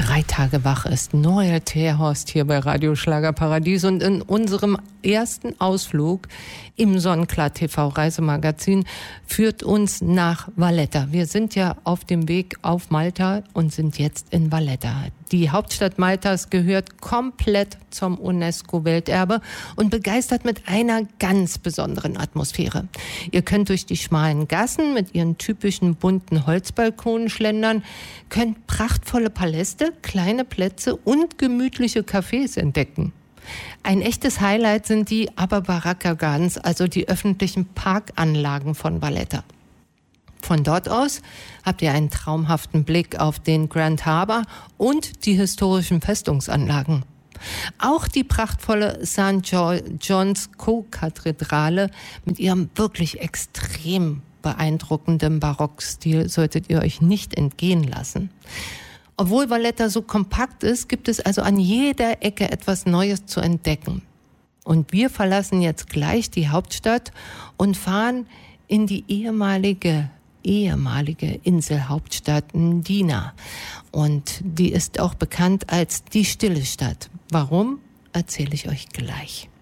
3 Tage wach ist. Noel Terhorst hier bei Radio Schlagerparadies und in unserem ersten Ausflug im Sonnenklar TV Reisemagazin führt uns nach Valletta. Wir sind ja auf dem Weg auf Malta und sind jetzt in Valletta. Die Hauptstadt Maltas gehört komplett zum UNESCO-Welterbe und begeistert mit einer ganz besonderen Atmosphäre. Ihr könnt durch die schmalen Gassen mit ihren typischen bunten Holzbalkonen schlendern, könnt prachtvolle Paläste, kleine Plätze und gemütliche Cafés entdecken. Ein echtes Highlight sind die Baraka Gardens, also die öffentlichen Parkanlagen von Valletta. Von dort aus habt ihr einen traumhaften Blick auf den Grand Harbour und die historischen Festungsanlagen. Auch die prachtvolle St. John's Co-Kathedrale mit ihrem wirklich extrem beeindruckenden Barockstil solltet ihr euch nicht entgehen lassen. Obwohl Valletta so kompakt ist, gibt es also an jeder Ecke etwas Neues zu entdecken. Und wir verlassen jetzt gleich die Hauptstadt und fahren in die ehemalige Inselhauptstadt Mdina. Und die ist auch bekannt als die stille Stadt. Warum, erzähle ich euch gleich.